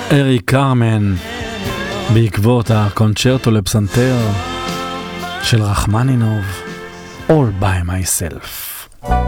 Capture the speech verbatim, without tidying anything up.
אריק קרמן, בעקבות הקונצ'רטו לפסנתר של רחמנינוב, All by myself.